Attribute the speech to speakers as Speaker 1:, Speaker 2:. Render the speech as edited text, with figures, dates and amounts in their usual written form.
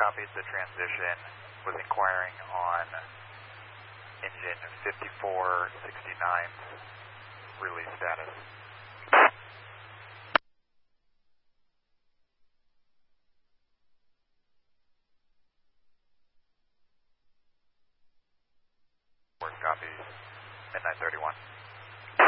Speaker 1: copies. The transition was inquiring on engine 5469's release status. Copy, midnight 31.